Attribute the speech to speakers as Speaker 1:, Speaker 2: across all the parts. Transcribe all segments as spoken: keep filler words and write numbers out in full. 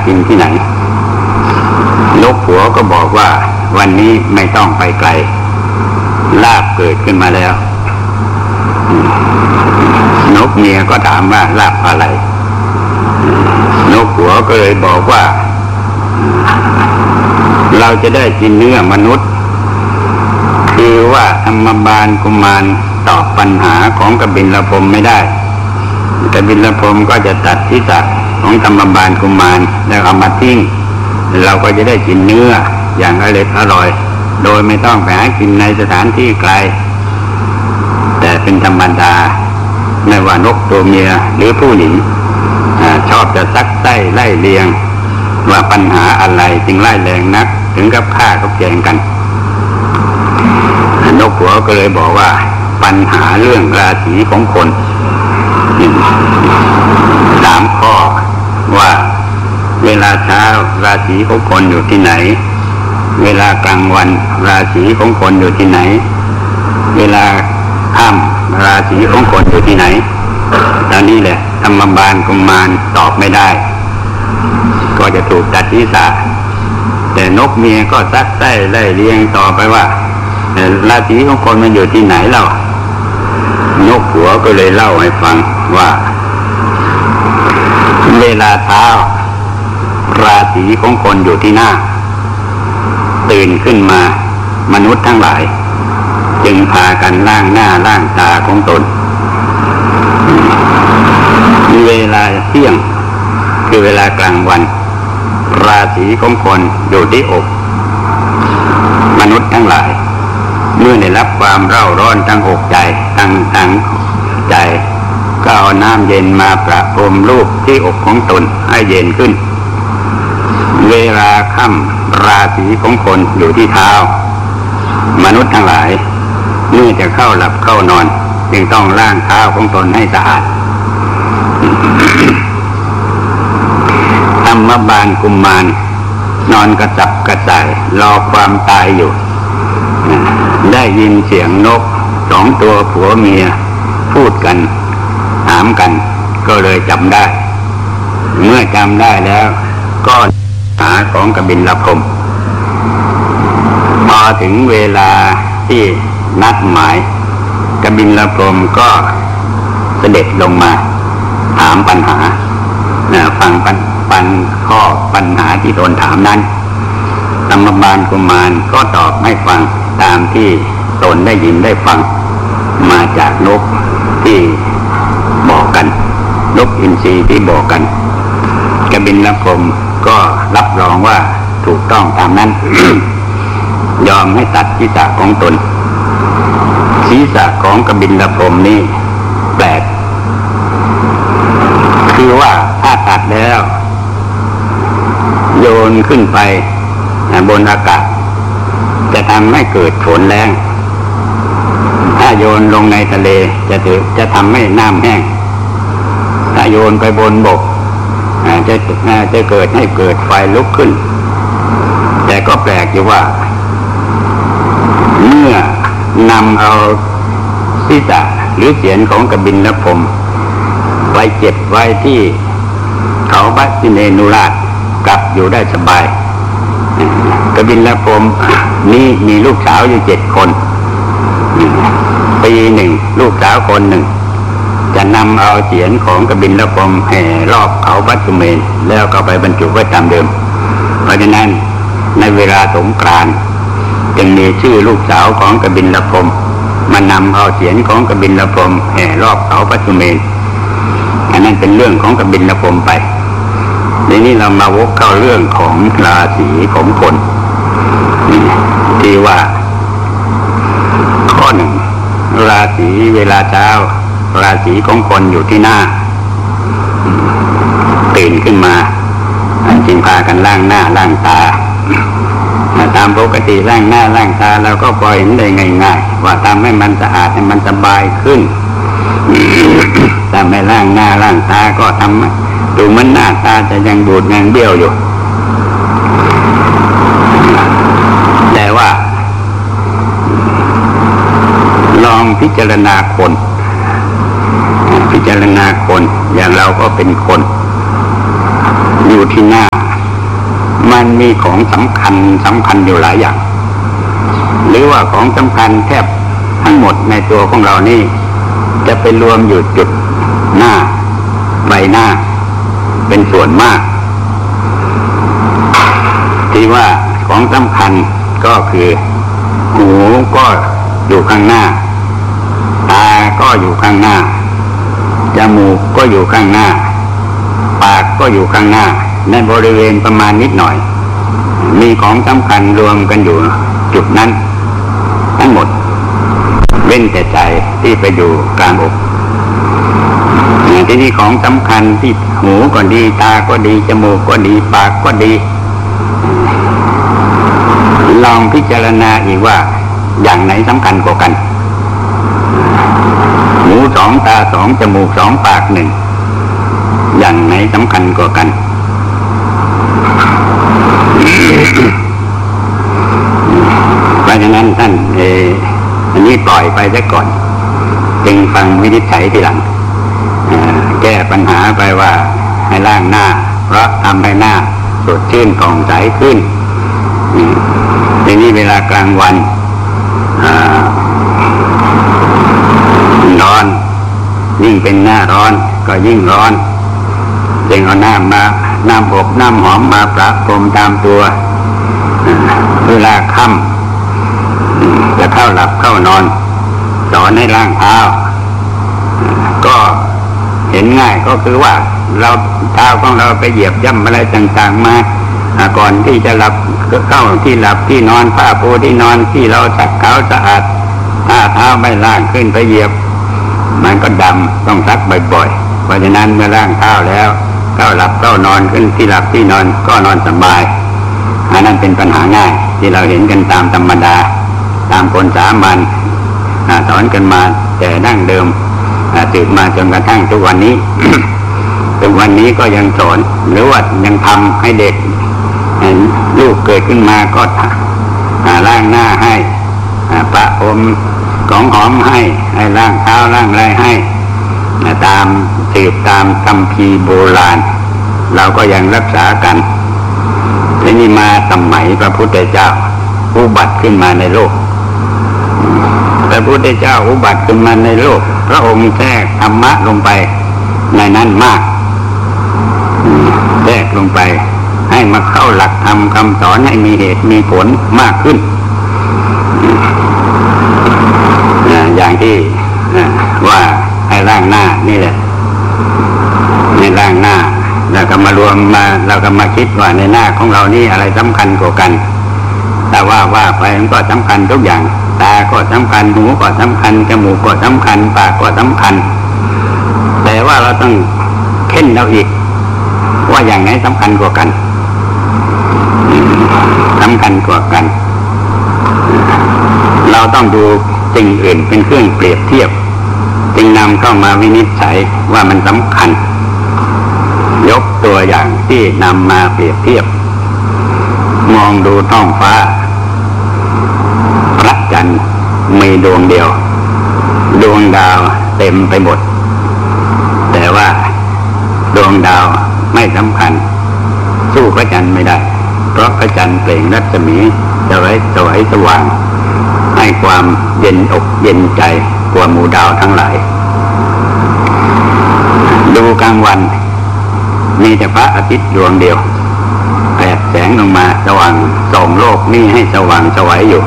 Speaker 1: กินที่ไหนนกหัวก็บอกว่าวันนี้ไม่ต้องไปไกลลาบเกิดขึ้นมาแล้วนกเมียก็ถามว่าลาบอะไรนกหัวก็เลยบอกว่าเราจะได้กินเนื้อมนุษย์คือว่าธรรมบาลกุมารตอบปัญหาของกบิลพรหมไม่ได้กบิลพรหมก็จะตัดศีรษะของธรรมบาลกุมารแล้วเอามาทิ้งเราก็จะได้กินเนื้ออย่างอร่อยอร่อยโดยไม่ต้องไปหากินในสถานที่ไกลแต่เป็นธรรมดาไม่ว่านกตัวเมียหรือผู้หญิงชอบจะซักไส้ไล่เลียงว่าปัญหาอะไรจึงไล่แรงนักถึงกับฆ่ากับแกงกันนกหัวก็เลยบอกว่าปัญหาเรื่องราศีของคนสามข้อว่าเวลาเช้าราศีของคนอยู่ที่ไหนเวลากลางวันราศีของคนอยู่ที่ไหนเวลาค่ำราศีของคนอยู่ที่ไหนตอนนี้แหละธรรมบาลกุมารตอบไม่ได้ก็จะถูกตัดศีรษะแต่นกเมียก็ซักไส้ไล่เลียงต่อไปว่าราศีของคนมันอยู่ที่ไหนเล่านกหัวก็เลยเล่าให้ฟังว่าเวลาเช้าราศีของคนอยู่ที่หน้าตื่นขึ้นมามนุษย์ทั้งหลายจึงพากันล้างหน้าล้างตาของตนเวลาเที่ยงคือเวลากลางวันราศีของคนอยู่ที่อกมนุษย์ทั้งหลายเมื่อได้รับความเร่าร้อนทั้งอกใจทั้งทั้งใจก็เอาน้ำเย็นมาประพรมรูปที่อกของตนให้เย็นขึ้นเวลาค่ำราศีของคนอยู่ที่เท้ามนุษย์ทั้งหลายเมื่อจะเข้าหลับเข้านอนจึงต้องล้างเท้าของตนให้สะอาดธรรมบาลกุมารนอนกระสับกระส่ายรอความตายอยู่ได้ยินเสียงนกสองตัวผัวเมียพูดกันถามกันก็เลยจำได้เมื่อจำได้แล้วก็หาของกบิลพรหมพอถึงเวลาที่นัดหมายกบิลพรหมก็เสด็จลงมาถามปัญหาฟังปัญปัญข้อปัญหาที่โดนถามนั้นธรรมบาลกุมารก็ตอบให้ฟังตามที่ตนได้ยินได้ฟังมาจากนกที่บอกกันนกอินทรีที่บอกกันกบิลพรหมก็รับรองว่าถูกต้องตามนั้น ยอมให้ตัดศีรษะของตนศีรษะของกบิลพรหมนี้แปลกคือว่าถ้าตัดแล้วโยนขึ้นไปบนอากาศจะทำให้เกิดฝนแรงถ้าโยนลงในทะเลจะถือจะทำให้น้ำแห้งถ้าโยนไปบนบกจะจะเกิดให้เกิดไฟลุกขึ้นแต่ก็แปลกอยู่ว่าเมื่อนำเอาศีรษะหรือเศียรของกบิลพรหมไว้เก็บไว้ที่เขาบัสิเนนุราชกลับอยู่ได้สบายกบิลพรหมนี่มีลูกสาวอยู่เจ็ดคนปีหนึ่งลูกสาวคนหนึ่งจะนำเอาเศียรของกบิลพรหมแห่รอบเขาวัดสุเมนแล้วก็ไปบรรจุไว้ตามเดิมเพราะฉะนั้นในเวลาสงกรานต์จึงมีชื่อลูกสาวของกบิลพรหมมานำเอาเศียรของกบิลพรหมแห่รอบเขาวัดสุเมนอันนั้นเป็นเรื่องของกบิลพรหมไปทีนี้เรามาวกเข้าเรื่องของราศีของคนที่ว่าข้อหนึ่งราศีเวลาเช้าราศีของคนอยู่ที่หน้าตื่นขึ้นมาจึงพากันล้างหน้าล้างตาตามปกติล้างหน้าล้างตาเราก็พอเห็นได้ง่ายๆว่าทำให้มันสะอาดให้มันสบายขึ้นแต่ไม่ล้างหน้าล้างตาก็ทำดูมันหน้าตาจะยังบูดยังเบี้ยวอยู่แต่ว่าลองพิจารณาคนพิจารณาคนอย่างเราก็เป็นคนอยู่ที่หน้ามันมีของสำคัญสำคัญอยู่หลายอย่างหรือว่าของสำคัญแทบทั้งหมดในตัวของเรานี่จะไปรวมอยู่จุดหน้าใบหน้าเป็นส่วนมากที่ว่าของสำคัญก็คือหูก็อยู่ข้างหน้าตาก็อยู่ข้างหน้าจมูกก็อยู่ข้างหน้าปากก็อยู่ข้างหน้าในบริเวณประมาณนิดหน่อยมีของสำคัญรวมกันอยู่จุดนั้นทั้งหมดเว้นแต่ใจที่ไปอยู่กลางอกที่นี่ของสำคัญที่หูก็ดีตาก็ดีจมูกก็ดีปากก็ดีลองพิจารณาอีกว่าอย่างไหนสำคัญกว่ากันหูสองตาสองจมูกสองปากหนึ่งอย่างไหนสำคัญกว่ากัน เพราะฉะนั้นท่านเอออันนี้ปล่อยไปซะก่อนจึงฟังวินิจฉัยทีหลังแก้ปัญหาไปว่าให้ล้างหน้าเพราะทำให้หน้าสดชื่นผ่องใสขึ้นทีนี้เวลากลางวันร้อนยิ่งเป็นหน้าร้อนก็ยิ่งร้อนจึงเอาน้ำมาน้ำอบน้ำหอมมาประพรมตามตัวเวลาค่ำจะเข้าหลับเข้านอนสอนให้ล้างเท้าก็เห็นง่ายก็คือว่าเราเท้าของเราไปเหยียบย่ำอะไรต่างๆมาก่อนที่จะหลับก็เข้าที่หลับที่นอนผ้าปูที่นอนที่เราซักขาวสะอาดถ้าเท้าไม่ล้างขึ้นไปเหยียบมันก็ดำต้องซักบ่อยๆเพราะฉะนั้นเมื่อล้างเท้าแล้วเข้าหลับเข้านอนขึ้นที่หลับที่นอนก็นอนสบายอันนั้นเป็นปัญหาง่ายที่เราเห็นกันตามธรรมดาตามคนสามัญสอนกันมาแต่ดั้งเดิมสืบมาจนกระทั่งทุกวันนี้ ทุกวันนี้ก็ยังสอนหรือว่ายังทำให้เด็กลูกเกิดขึ้นมาก็ล้างหน้าให้ประพรมของหอมให้ให้ล้างเท้าล้างอะไรให้ตามสืบตามคัมภีร์โบราณเราก็ยังรักษากันทีนี้มาสมัยพระพุทธเจ้าอุบัติขึ้นมาในโลกพระพุทธเจ้าอุบัติขึ้นมาในโลกพระองค์แทรกธรรมะลงไปในนั้นมากแทรกลงไปให้มาเข้าหลักธรรมคำสอนให้มีเหตุมีผลมากขึ้นอย่างที่ว่าให้ล้างหน้านี่แหละในล้างหน้าเราก็มารวมมาเราก็มาคิดว่าในหน้าของเรานี่อะไรสำคัญกว่ากันแต่ว่าว่าไปมันก็สำคัญทุกอย่างตาก็สำคัญหูก็สำคัญจมูกก็สำคัญปากก็สำคัญแต่ว่าเราต้องเค้นเราอีกว่าอย่างไหนสำคัญกว่ากันสำคัญกว่ากันเราต้องดูสิ่งอื่นเป็นเครื่องเปรียบเทียบจึงนำเข้ามาวินิจฉัยว่ามันสำคัญยกตัวอย่างที่นำมาเปรียบเทียบมองดูท้องฟ้าพระจันทร์มีดวงเดียวดวงดาวเต็มไปหมดแต่ว่าดวงดาวไม่สำคัญสู้พระจันทร์ไม่ได้เพราะพระจันทร์เปล่งรัศมีจะไว้สวยสว่างให้ความเย็นอกเย็นใจกว่าหมู่ดาวทั้งหลายดูกลางวันมีแต่พระอาทิตย์ดวงเดียวแผดแสงลงมาสว่างส่องโลกนี้ให้สว่างสวยอยู่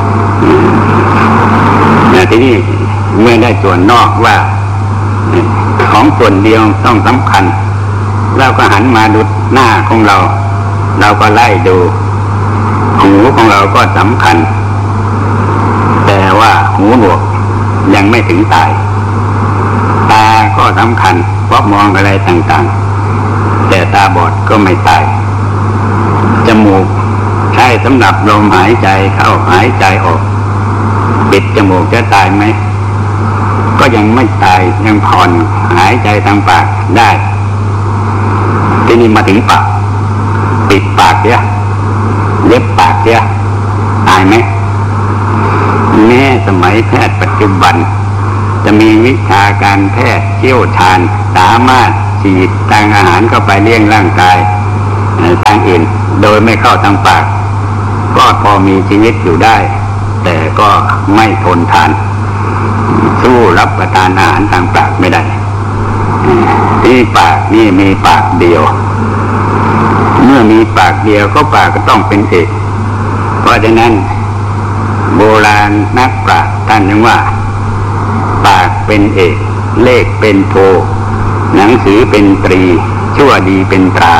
Speaker 1: แต่ทีนี้เมื่อได้ส่วนนอกว่าของส่วนเดียวต้องสำคัญเราก็หันมาดูหน้าของเราเราก็ไล่ดูหูของเราก็สำคัญแต่ว่าหูหนวกยังไม่ถึงตายตาก็สำคัญเพราะมองอะไรต่างๆแต่ตาบอดก็ไม่ตายจมูกใช้สำหรับลมหายใจเข้าหายใจออกปิดจมูกจะตายไหมก็ยังไม่ตายยังผ่อนหายใจทางปากได้ทีนี้มาถึงปากปิดปากเนี่ยเย็บปากเนี่ยตายไหมแม้สมัยแพทย์ปัจจุบันจะมีวิชาการแพทย์เชี่ยวชาญสามารถฉีดทางอาหารเข้าไปเลี้ยงร่างกายทางอื่นโดยไม่เข้าทางปากก็พอมีชีวิตอยู่ได้แต่ก็ไม่ทนทานสู้รับประทานอาหารทางปากไม่ได้ที่ปากนี่มีปากเดียวเมื่อมีปากเดียวก็ปากก็ต้องเป็นเอกเพราะฉะนั้นโบราณนักปราชญ์ท่านยังว่าปากเป็นเอกเลขเป็นโทหนังสือเป็นตรีชั่วดีเป็นตรา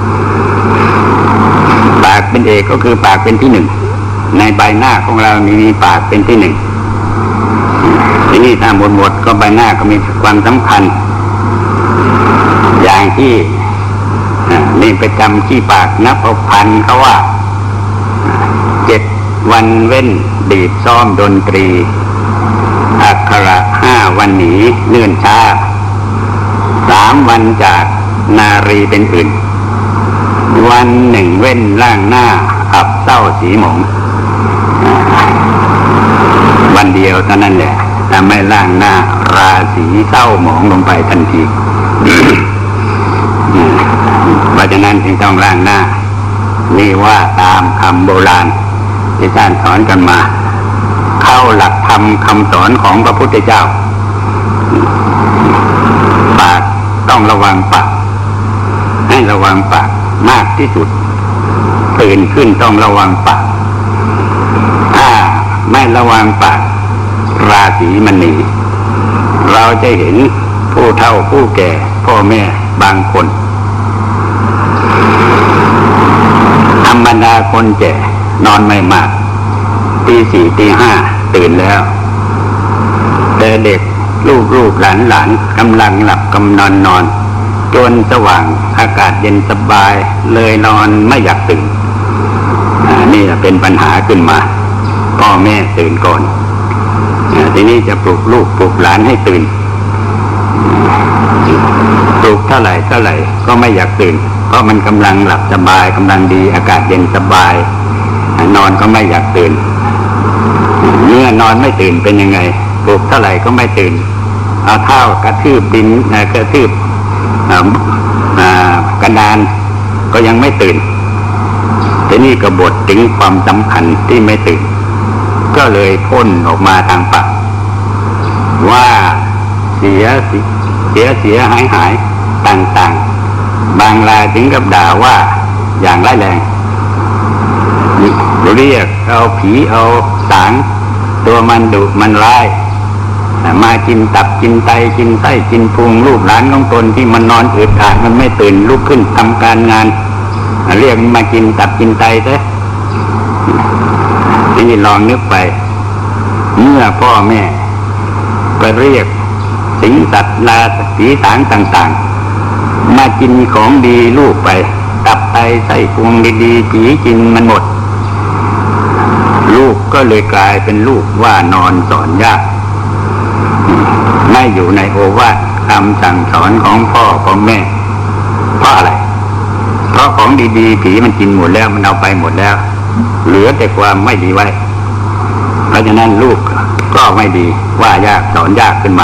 Speaker 1: ปากเป็นเอกก็คือปากเป็นที่หนึ่งในใบหน้าของเรามีปากเป็นที่หนึ่งทีนี้ถ้าหมดหมดก็ใบหน้าก็มีความสำคัญอย่างที่นี่ไปจำที่ปากนับเอาพันเขาว่าเจ็ดวันเว้นดีดซ้อมดนตรีอักขระห้าวันหนีเลื่อนช้าสามวันจากนารีเป็นอื่นวันหนึ่งเว้นล่างหน้าอับเศร้าสีหมองวันเดียวเท่านั้นแหละทำให้ล่างหน้าราศีเศร้าหมองลงไปทันทีเพราะฉะนั้นจึงต้องล่างหน้านี่ว่าตามคำโบราณที่ท่านสอนกันมาเข้าหลักธรรมคำสอนของพระพุทธเจ้าปากต้องระวังปากให้ระวังปากมากที่สุดตื่นขึ้นต้องระวังปากถ้าไม่ระวังปากราศีมันหนีเราจะเห็นผู้เฒ่าผู้แก่พ่อแม่บางคนธรรมดาคนแก่นอนไม่มากตีสี่ตีห้าตื่นแล้วแต่เด็กลูกลูกหลานหลานกำลังหลับกำลังนอนจนสว่างอากาศเย็นสบายเลยนอนไม่อยากตื่นนี่เป็นปัญหาขึ้นมาพ่อแม่ตื่นก่อนทีนี้จะปลุกลูกปลุกหลานให้ตื่นปลุกเท่าไหร่เท่าไหร่ก็ไม่อยากตื่นเพราะมันกำลังหลับสบายกำลังดีอากาศเย็นสบายนอนก็ไม่อยากตื่นเมื่อนอนไม่ตื่นเป็นยังไงปลุกเท่าไหร่ก็ไม่ตื่นเอาเท้ากระทืบดินกระทืบกระดานก็ยังไม่ตื่นทีนี้ก็บทถึงความสำคัญที่ไม่ตื่นก็เลยพ่นออกมาทางปากว่าเสียเสียเสียหายหายต่างๆบางรายถึงกับด่าว่าอย่างร้ายแรงเรียกเอาผีเอาสางตัวมันดุมันร้ายมากินตับกินไตกินไส้กินพุงลูกหลานของตนที่มันนอนอึดอัดมันไม่ตื่นลุกขึ้นทำการงานเรียกมากินตับกินไตซะทีนี้ลองนึกไปเมื่อพ่อแม่ไปเรียกสิงสัตว์ราศีสางต่างๆมากินของดีลูกไปตับไตไส้พุงดีๆผีกินมันหมดลูกก็เลยกลายเป็นลูกว่านอนสอนยากไม่อยู่ในโอวาทคำสั่งสอนของพ่อของแม่เพราะอะไรเพราะของดีๆผีมันกินหมดแล้วมันเอาไปหมดแล้วเหลือแต่ความไม่ดีไว้เพราะฉะนั้นลูกก็ไม่ดีว่ายากสอนยากขึ้นมา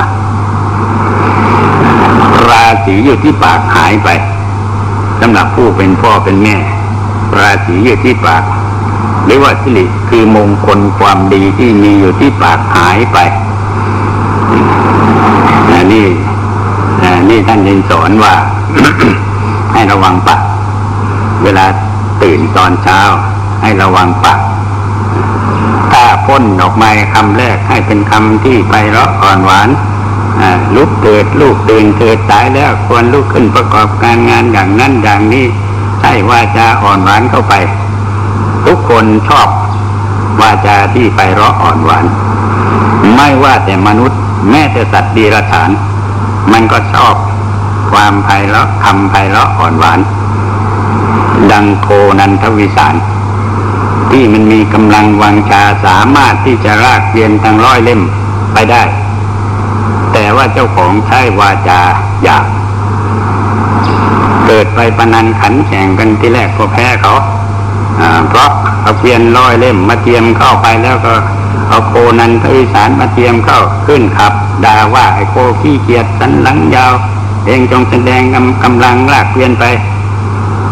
Speaker 1: ราศีอยู่ที่ปากหายไปสำหรับผู้เป็นพ่อเป็นแม่ราศีอยู่ที่ปากหรือว่าสิริคือมงคลความดีที่มีอยู่ที่ปากหายไปนี่นี่ท่านยังสอนว่า ให้ระวังปากเวลาตื่นตอนเช้าให้ระวังปากถ้าพ่นออกมาคำแรกให้เป็นคำที่ไพเราะอ่อนหวานลุกเกิดลูกตื่นเกิดตายแล้วควรลุกขึ้นประกอบการงานอย่างนั้นอย่างนี้ใช่วาจาอ่อนหวานเข้าไปทุกคนชอบวาจาที่ไพเราะอ่อนหวานไม่ว่าแต่มนุษย์แม้แต่สัตว์เดรัจฉานมันก็ชอบความไพเราะคำไพเราะอ่อนหวานดังโคนันทวิสารที่มันมีกำลังวังชาสามารถที่จะรากเรียนทั้งร้อยเล่มไปได้แต่ว่าเจ้าของใช้วาจาหยาบเกิดไปประนันขันแข่งกันที่แรกก็แพ้เขาเพราะเอาเพียนร้อยเล่มมาเตรียมเข้าไปแล้วก็เอาโคนันทวิสารมาเตรียมเข้าขึ้นขับด่าว่าไอ้โคขี้เกียจสันหลังยาวเองจงแสดงกำกำลังลากเกวียนไป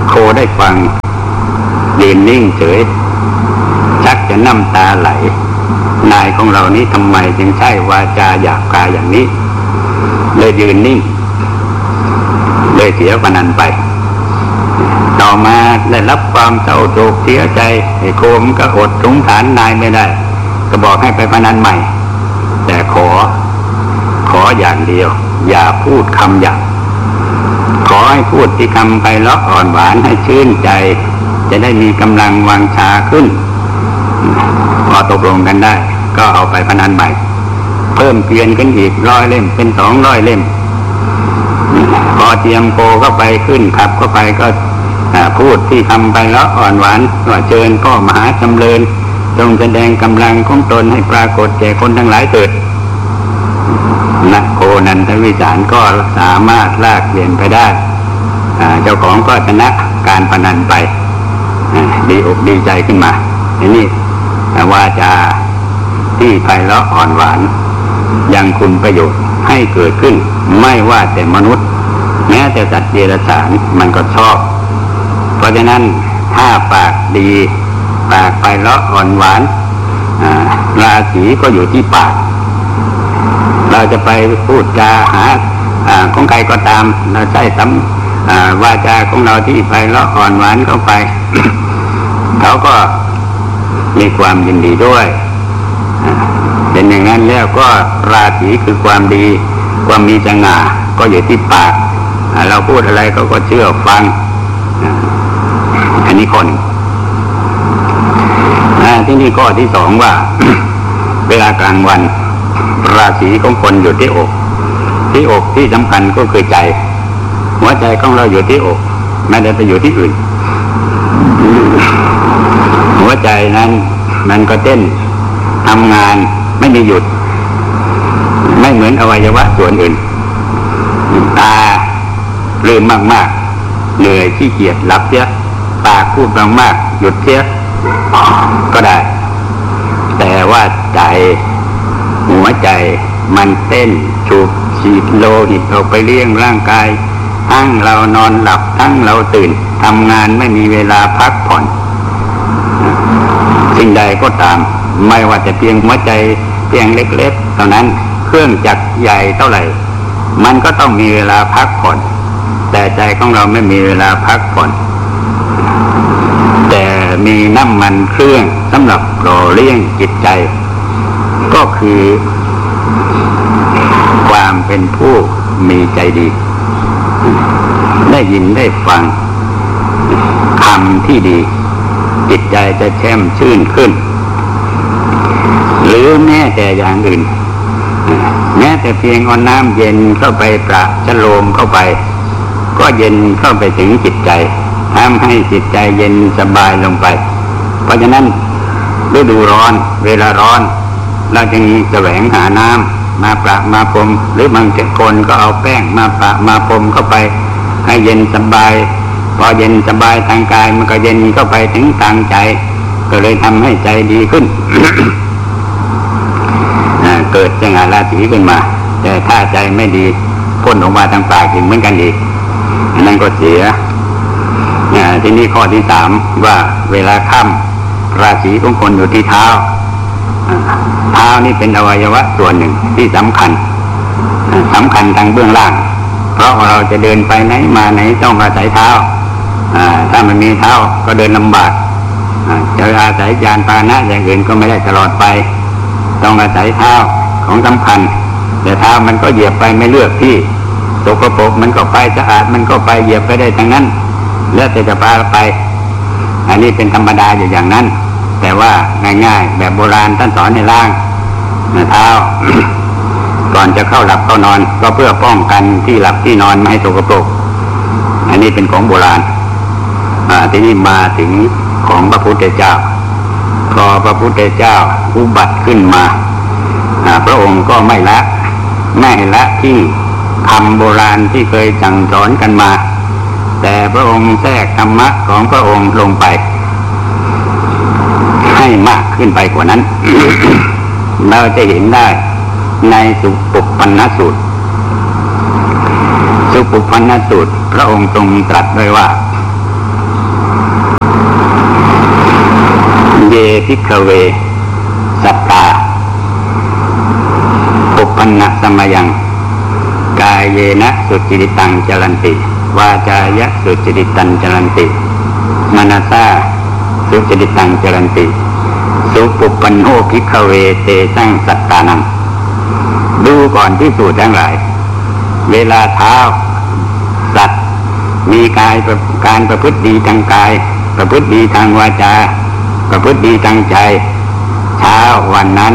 Speaker 1: โคได้ฟังยืนนิ่งเฉยชักจะน้ำตาไหลนายของเรานี้ทำไมจึงใช้วาจาหยาบคายอย่างนี้เลยยืนนิ่งเลยเสียพนันไปต่อมาได้รับความเศร้าโศกเสียใจไอ้โคมก็อดสงสารนายไม่ได้ก็บอกให้ไปพนันใหม่แต่ขอขออย่างเดียวอย่าพูดคำหยาบขอให้พูดที่คำไพเราะอ่อนหวานให้ชื่นใจจะได้มีกำลังวังชาขึ้นพอตกลงกันได้ก็เอาไปพนันใหม่เพิ่มเปลี่ยนกันอีกร้อยเล่มเป็นสองร้อยเล่มพอเตรียมโคเข้าไปขึ้นขับเข้าไปก็พูดที่คำไพเราะอ่อนหวานว่าเชิญก็มหาจำเริญจงแสดงกำลังของตนให้ปรากฏแก่คนทั้งหลายเถิดนักโคนันทวิสารก็สามารถลากเปลี่ยนไปได้เจ้าของก็ชนะการพนันไปดีอกดีใจขึ้นมาอันนี้วาจาที่ไพเราะอ่อนหวานยังคุณประโยชน์ให้เกิดขึ้นไม่ว่าแต่มนุษย์แม้แต่สัตว์เดรัจฉานมันก็ชอบเพราะฉะนั้นถ้าปากดีปากไพเราะอ่อนหวานราศีก็อยู่ที่ปากเราจะไปพูดจาหาของใครก็ตามเราใช้ทำวาจาของเราที่ไพเราะอ่อนหวานเข้าไป เขาก็มีความยินดีด้วยเป็นอย่างนั้นแล้วก็ราศีคือความดีความมีสง่าก็อยู่ที่ปากเราพูดอะไรเขาก็เชื่อฟังอันนี้ข้อหนึ่งที่นี่ข้อที่สองว่า เวลากลางวันราศีของคนอยู่ที่อกที่อกที่สำคัญก็คือใจหัวใจของเราอยู่ที่อกไม่ได้ไปอยู่ที่อื่นหัวใจนั้นมันก็เต้นทำงานไม่มีหยุดไม่เหมือนอวัยวะส่วนอื่นตาลืมมากๆเหนื่อยขี้เกียจหลับเสียปากพูดมากๆหยุดเสียก็ได้แต่ว่าใจหัวใจมันเต้นสูบฉีดโลหิตออกไปเลี้ยงร่างกายทั้งเรานอนหลับทั้งเราตื่นทำงานไม่มีเวลาพักผ่อนสิ่งใดก็ตามไม่ว่าจะเพียงหัวใจเพียงเล็กๆเท่านั้นเครื่องจักรใหญ่เท่าไหร่มันก็ต้องมีเวลาพักผ่อนแต่ใจของเราไม่มีเวลาพักผ่อนแต่มีน้ำมันเครื่องสำหรับหล่อเลี้ยงจิตใจก็คือความเป็นผู้มีใจดีได้ยินได้ฟังคำที่ดีจิตใจจะแช่มชื่นขึ้นหรือแม้แต่อย่างอื่นแม้แต่เพียงเอาน้ำเย็นเข้าไปประชโลมเข้าไปก็เย็นเข้าไปถึงจิตใจทำให้จิตใจเย็นสบายลงไปเพราะฉะนั้นฤดูร้อนเวลาร้อนเราจึงแสวงหาน้ำมาประมาพรมหรือบางคนก็เอาแป้งมาประมาพรมเข้าไปให้เย็นสบายพอเย็นสบายทางกายมันก็เย็นเข้าไปถึงทางใจก็เลยทำให้ใจดีขึ้น เกิดสง่าราศีขึ้นมาแต่ถ้าใจไม่ดีพ่นออกมาทางปากอีกเหมือนกันอีกนั่นก็เสียที่นี่ข้อที่สามว่าเวลาค่ำราศีของคนอยู่ที่เท้าเท้านี่เป็นอวัยวะส่วนหนึ่งที่สำคัญสำคัญทางเบื้องล่างเพราะเราจะเดินไปไหนมาไหนต้องอาศัยเท้าถ้ามันมีเท้าก็เดินลำบากจะอาศัยยานพาหนะอย่างอื่นก็ไม่ได้ตลอดไปต้องอาศัยเท้าของสำคัญแต่เท้ามันก็เหยียบไปไม่เลือกที่สกปรกมันก็ไปสะอาดมันก็ไปเหยียบไปได้ทั้งนั้นแล้วแต่จะพาไปอันนี้เป็นธรรมดาอยู่อย่างนั้นแต่ว่าง่ายๆแบบโบราณท่านสอนให้ล้างเท้า ก่อนจะเข้าหลับเข้านอนก็เพื่อป้องกันที่หลับที่นอนไม่ให้สกปรกอันนี้เป็นของโบราณทีนี้มาถึงของพระพุทธเจ้าพอพระพุทธเจ้าอุบัติขึ้นมาพระองค์ก็ไม่ละไม่ละที่คำโบราณที่เคยสั่งสอนกันมาแต่พระองค์แทรกธรรมะของพระองค์ลงไปให้มากขึ้นไปกว่านั้น เราจะเห็นได้ในสุปุปปันนสูตรสุปุปปันนสูตรพระองค์ทรงตรัสไว้ว่าเยภิกขเวสัตตาปุปปันนะสมยังกายเยนะสุจริตังจรันติวาจายะสุจริตังจรันติมนัสสาสุจริตังจรันติสุปุปปันโนภิกขเวเตสังสัตตานังดูก่อนภิกษุทั้งหลายเวลาเช้าสัตว์มีกายการประพฤติดีทางกายประพฤติดีทางวาจาประพฤติดีทางใจเช้าวันนั้น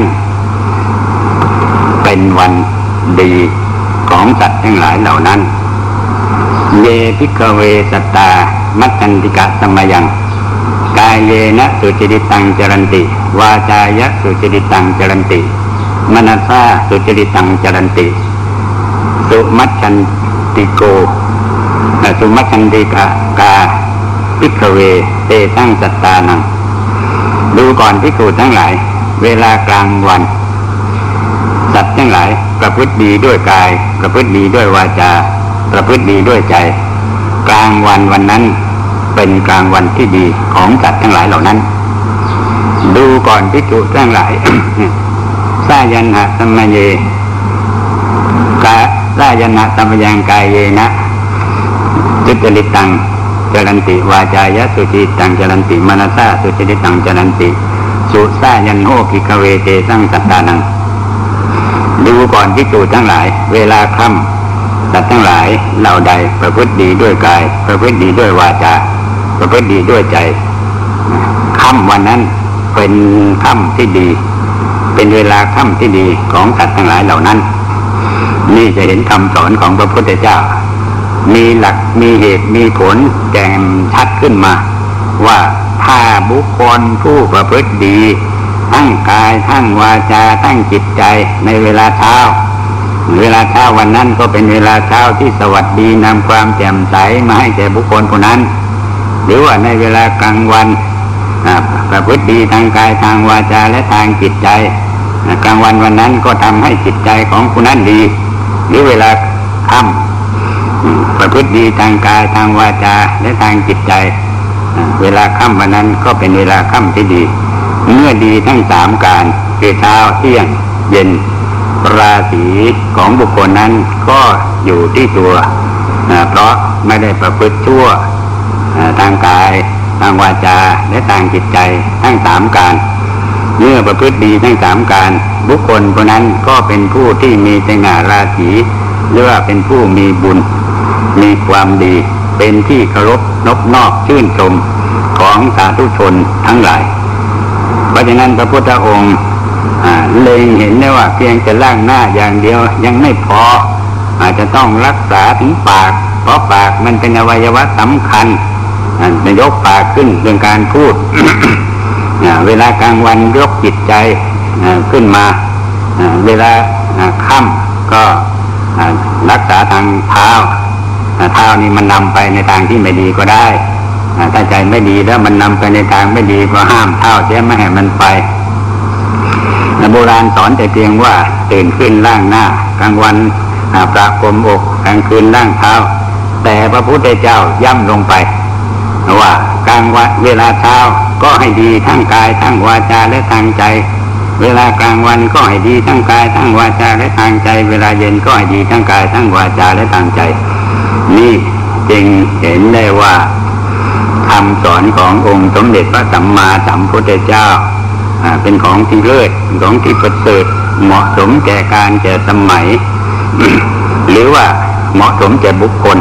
Speaker 1: เป็นวันดีของสัตว์ทั้งหลายเหล่านั้นเยภิกขเวสัตตามัจจันติกะสมยังกายเยนะสุจริตังจรันติวาจายะสุจริตังจรันติมนัสสาสุจริตังจรันติสุมัจจันติโกสุมัจจันติกะกาภิกขเวเตสังสัตตานังดูก่อนภิกษุทั้งหลายเวลากลางวันสัตว์ทั้งหลายประพฤติดีด้วยกายประพฤติดีด้วยวาจาประพฤติดีด้วยใจกลางวันวันนั้นเป็นกลางวันที่ดีของสัตว์ทั้งหลายเหล่านั้นดูก่อนภิกษุทั้งหลาย สายันหะสัมมเยกะสายันหะสัมมยังกายเยนะสุจริตังจรันติวาจายะสุจริตังจรันติมนัสสาสุจริตังจรันติสุสายันโหภิกขเวเตสังสัตตานังดูก่อนภิกษุทั้งหลายเวลาค่ำสัตว์ทั้งหลายเหล่าใดประพฤติดีด้วยกายประพฤติดีด้วยวาจาประพฤติดีด้วยใจค่ำวันนั้นเป็นค่ำที่ดีเป็นเวลาค่ำที่ดีของสัตว์ทั้งหลายเหล่านั้นนี่จะเห็นคำสอนของพระพุทธเจ้ามีหลักมีเหตุมีผลแจ่มชัดขึ้นมาว่าถ้าบุคคลผู้ประพฤติดีทั้งกายทั้งวาจาทั้งจิตใจในเวลาเช้าเวลาเช้าวันนั้นก็เป็นเวลาเช้าที่สวัสดีนำความแจ่มใสมาให้แก่บุคคลผู้นั้นหรือว่าในเวลากลางวันประพฤติดีทางกายทางวาจาและทางจิตใจกลางวันวันนั้นก็ทำให้จิตใจของผู้นั้นดีหรือเวลาค่ำประพฤติดีทางกายทางวาจาและทางจิตใจเวลาค่ำวันนั้นก็เป็นเวลาค่ำที่ดีเมื่อดีทั้งสามการคือเช้าเที่ยงเย็นราศีของบุคคลนั้นก็อยู่ที่ตัวเพราะไม่ได้ประพฤติชั่วทางกายทางวาจาและทางจิตใจทั้งสามการเมื่อประพฤติดีทั้งสามการบุคคลคนนั้นก็เป็นผู้ที่มีสง่าราศีหรือว่าเป็นผู้มีบุญมีความดีเป็นที่เคารพนบนอบชื่นชมของสาธุชนทั้งหลายเพราะฉะนั้นพระพุทธองค์เล็งเห็นได้ว่าเพียงแต่ล่างหน้าอย่างเดียวยังไม่พออาจจะต้องรักษาถึงปากเพราะปากมันเป็นอวัยวะสำคัญจะยกปากขึ้นเรื่องการพูด เวลากลางวันยกจิตใจขึ้นมาเวลาค่ำก็รักษาทางเท้าเท้านี่มันนำไปในทางที่ไม่ดีก็ได้ถ้าใจไม่ดีแล้วมันนำไปในทางไม่ดีก็ห้ามเท้าเสียไม่ให้มันไปโบราณสอนแต่เพียงว่าตื่นขึ้นล้างหน้ากลางวันประพรมอกกลางคืนล้างเท้าแต่พระพุทธเจ้าย้ำลงไปว่ากลางวันเวลาเช้าก็ให้ดีทั้งกายทั้งวาจาและทางใจเวลากลางวันก็ให้ดีทั้งกายทั้งวาจาและทางใจเวลาเย็นก็ให้ดีทั้งกายทั้งวาจาและทางใจนี่จึงเห็นได้ว่าคำสอนขององค์สมเด็จพระสัมมาสัมพุทธเจ้าเป็นของที่เลิศของที่ประเสริฐเหมาะสมแก่การแก่สมัย หรือว่าเหมาะสมแก่บุคคล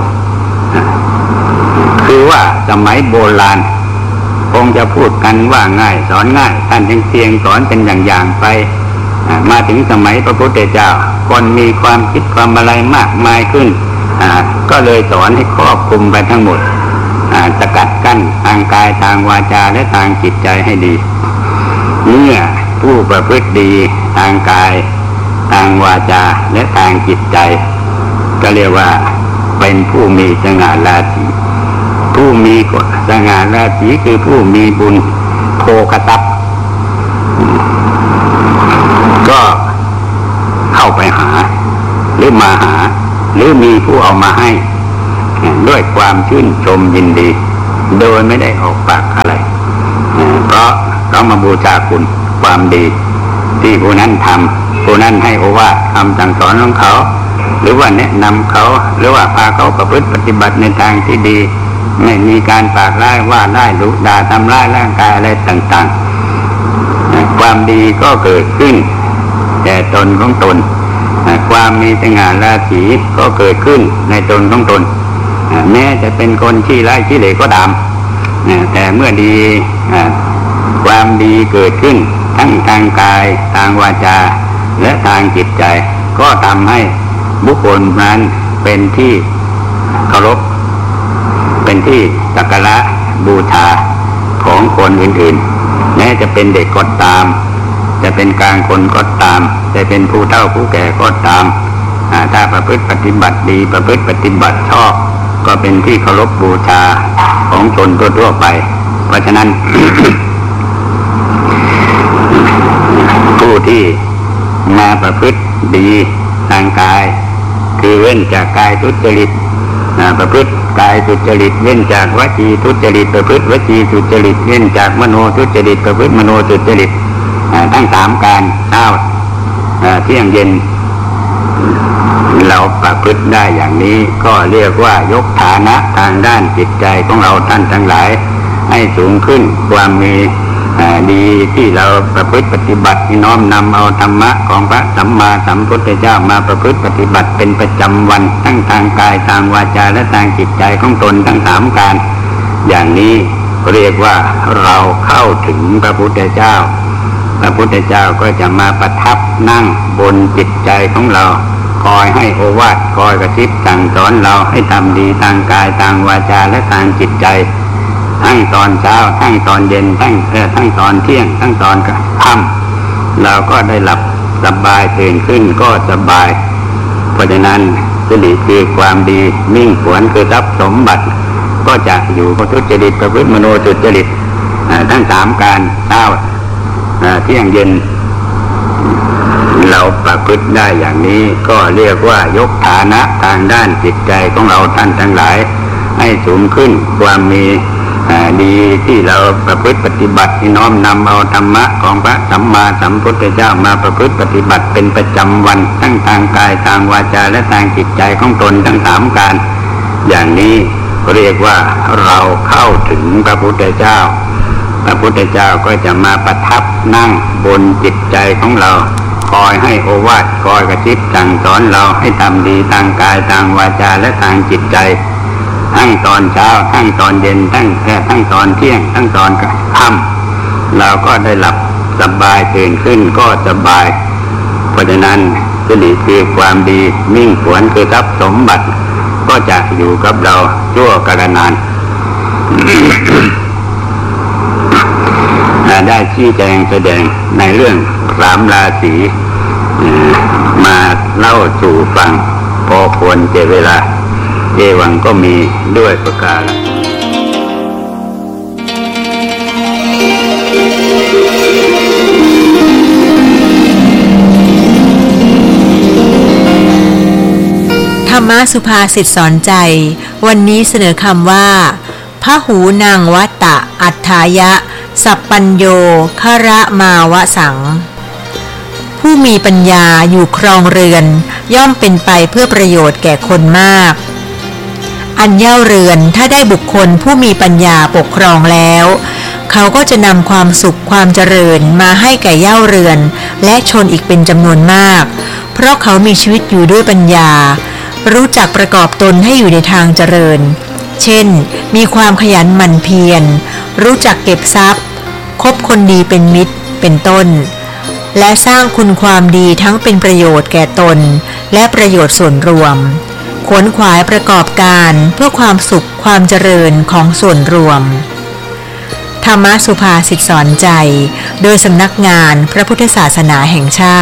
Speaker 1: คือว่าสมัยโบราณคงจะพูดกันว่าง่ายสอนง่ายท่านจึงเพียงสอนเป็นอย่างๆไปมาถึงสมัยพระพุทธเจ้าคนมีความคิดความอะไรมากมายขึ้นก็เลยสอนให้ครอบคลุมไปทั้งหมดสกัดกั้นทางกายทางวาจาและทางจิตใจให้ดีเมื่อผู้ประพฤติดีทางกายทางวาจาและทางจิตใจก็เรียกว่าเป็นผู้มีสง่าราศีผู้มีสง่าราศีคือผู้มีบุญโภคทรัพย์ก็เข้าไปหาหรือมาหาหรือมีผู้เอามาให้ด้วยความชื่นชมยินดีโดยไม่ได้ออกปากอะไรเพราะเราเขามาบูชาคุณความดีที่ผู้นั้นทำผู้นั้นให้โอวาทคำสั่งสอนของเขาหรือว่าแนะนำเขาหรือว่าพาเขาประพฤติปฏิบัติในทางที่ดีไม่มีการปากร้ายว่าร้ายดุด่าทำร้ายร่างกายอะไรต่างๆความดีก็เกิดขึ้นแก่ตนของตนความมีสง่าราศีก็เกิดขึ้นในตนของตนแม้จะเป็นคนขี้ร้ายขี้เหร่ก็ตามแต่เมื่อดีความดีเกิดขึ้นทั้งทางกายทางวาจาและทางจิตใจก็ทำให้บุคคลนั้นเป็นที่เคารพเป็นที่สักการะบูชาของคนอื่นๆแม้จะเป็นเด็กก็ตามจะเป็นกลางคนก็ตามจะเป็นผู้เฒ่าผู้แก่ก็ตามถ้าประพฤติปฏิบัติดีประพฤติปฏิบัติชอบก็เป็นที่เคารพบูชาของชนทั่วๆไปเพราะฉะนั้น ผู้ที่มาประพฤติดีทางกายคือเว้นจากกายทุจริตประพฤติกายทุจริตเว้นจากวจีทุจริตประพฤติวจีทุจริตเว้นจากมโนทุจริตประพฤติมโนทุจริตทั้งสามการเช้าเที่ยงเย็นเราประพฤติได้อย่างนี้ก็เรียกว่ายกฐานะทางด้านจิตใจของเราท่านทั้งหลายให้สูงขึ้นความมีดีที่เราประพฤติปฏิบัติน้อมนำเอาธรรมะของพระสัมมาสัมพุทธเจ้ามาประพฤติปฏิบัติเป็นประจำวันทั้งทางกายทางวาจาและทางจิตใจของตนทั้งสามการอย่างนี้เรียกว่าเราเข้าถึงพระพุทธเจ้าพระพุทธเจ้าก็จะมาประทับนั่งบนจิตใจของเราคอยให้โอวาทคอยกระซิบสั่งสอนเราให้ทำดีทางกายทางวาจาและทางจิตใจทั้งตอนเช้าทั้งตอนเย็นทั้งทั้งตอนเที่ยงทั้งตอนค่ำเราก็ได้หลับสบายตื่นขึ้นก็สบายเพราะฉะนั้นสิริคือความดีมิ่งขวัญคือทรัพย์สมบัติก็จะอยู่กับทุจริตประพฤติมโนทุจริตทั้งสามการเช้าเที่ยงเย็นเราประพฤติได้อย่างนี้ก็เรียกว่ายกฐานะทางด้านจิตใจของเราท่านทั้งหลายให้สูงขึ้นความมีดีที่เราประพฤติปฏิบัติที่น้อมนำเอาธรรมะของพระสัมมาสัมพุทธเจ้ามาประพฤติปฏิบัติเป็นประจำวันทั้งทางกายทางวาจาและทางจิตใจของตนทั้งสามการอย่างนี้เรียกว่าเราเข้าถึงพระพุทธเจ้าพระพุทธเจ้าก็จะมาประทับนั่งบนจิตใจของเราคอยให้โอวาทคอยกระซิบสั่งสอนเราให้ทำดีทางกายทางวาจาและทางจิตใจทั้งตอนเช้าทั้งตอนเย็นทั้งแค่ทั้งตอนเที่ยงทั้งตอนค่ำเราก็ได้หลับสบายตื่นขึ้นก็สบายเพราะฉะนั้นสิริคือความดีมิ่งขวัญคือทรัพย์สมบัติก็จะอยู่กับเราชั่วกาลนาน ได้ชี้แจงแสดงในเรื่องสามราศีมาเล่าสู่ฟังพอควรเจเวลาเอวังก็มีด้วยประกาศ
Speaker 2: ธรรมะสุภาษิตสอนใจวันนี้เสนอคำว่าพหูนางวัตตะอัฏฐายะสัพปัญโยคระมาวสังผู้มีปัญญาอยู่ครองเรือนย่อมเป็นไปเพื่อประโยชน์แก่คนมากอันเย่าเรือนถ้าได้บุคคลผู้มีปัญญาปกครองแล้วเขาก็จะนำความสุขความเจริญมาให้แก่เย่าเรือนและชนอีกเป็นจำนวนมากเพราะเขามีชีวิตอยู่ด้วยปัญญารู้จักประกอบตนให้อยู่ในทางเจริญเช่นมีความขยันหมั่นเพียรรู้จักเก็บทรัพย์คบคนดีเป็นมิตรเป็นต้นและสร้างคุณความดีทั้งเป็นประโยชน์แก่ตนและประโยชน์ส่วนรวมขวนขวายประกอบการเพื่อความสุขความเจริญของส่วนรวมธรรมสุภาษิตสอนใจโดยสำนักงานพระพุทธศาสนาแห่งชาติ